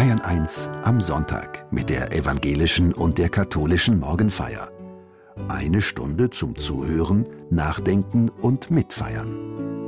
Bayern 1 am Sonntag mit der evangelischen und der katholischen Morgenfeier. Eine Stunde zum Zuhören, Nachdenken und Mitfeiern.